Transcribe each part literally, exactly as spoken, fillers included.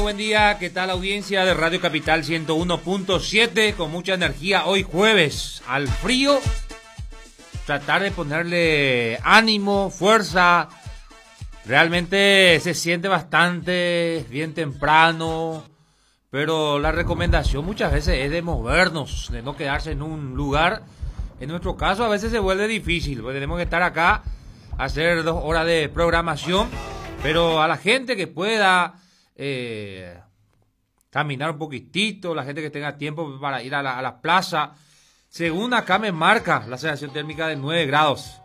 buen día. ¿Qué tal, audiencia de Radio Capital ciento uno punto siete? Con mucha energía hoy jueves al frío. Tratar de ponerle ánimo, fuerza. Realmente se siente bastante bien temprano. Pero la recomendación muchas veces es de movernos, de no quedarse en un lugar. En nuestro caso a veces se vuelve difícil, porque tenemos que estar acá, hacer dos horas de programación. Pero a la gente que pueda eh, caminar un poquitito, la gente que tenga tiempo para ir a la, a la plaza, según acá me marca la sensación térmica de nueve grados.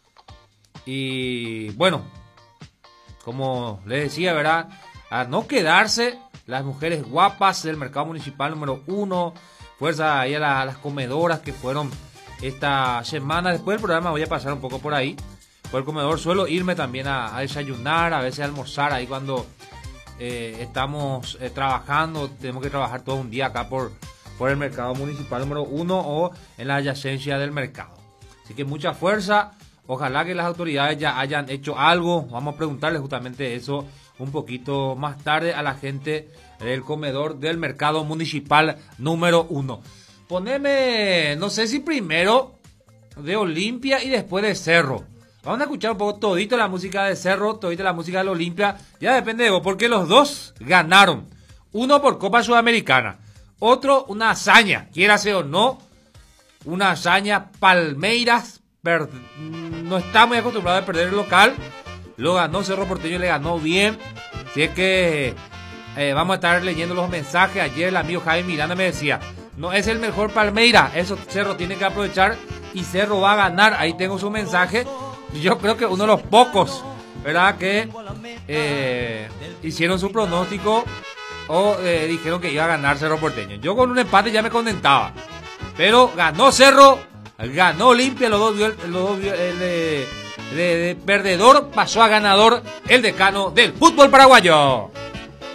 Y bueno, como les decía, ¿verdad? A no quedarse, las mujeres guapas del mercado municipal número uno, fuerza ahí a, la, a las comedoras que fueron esta semana. Después del programa voy a pasar un poco por ahí. Por el comedor suelo irme también a, a desayunar, a veces a almorzar ahí cuando eh, estamos eh, trabajando. Tenemos que trabajar todo un día acá por, por el mercado municipal número uno o en la adyacencia del mercado. Así que mucha fuerza. Ojalá que las autoridades ya hayan hecho algo. Vamos a preguntarles justamente eso un poquito más tarde a la gente del comedor del mercado municipal número uno. Poneme, no sé si primero de Olimpia y después de Cerro. Vamos a escuchar un poco todito la música de Cerro, todito la música de la Olimpia. Ya depende de vos, porque los dos ganaron. Uno por Copa Sudamericana. Otro una hazaña, quiérase o no. Una hazaña. Palmeiras per... no está muy acostumbrado a perder el local. Lo ganó Cerro Porteño, le ganó bien. Así es que eh, vamos a estar leyendo los mensajes. Ayer el amigo Jaime Miranda me decía, no es el mejor Palmeiras, eso Cerro tiene que aprovechar y Cerro va a ganar. Ahí tengo su mensaje. Yo creo que uno de los pocos, ¿verdad?, que eh, hicieron su pronóstico o eh, dijeron que iba a ganar Cerro Porteño. Yo con un empate ya me contentaba, pero ganó Cerro, ganó Olimpia, los dos, los dos el de, de, de perdedor pasó a ganador el decano del fútbol paraguayo.